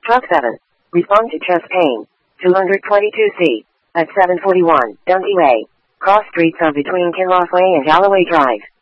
Truck 7. Respond to chest pain. 222C. At 741 Dundee Way. Cross streets are between Kinloss Way and Galloway Drive.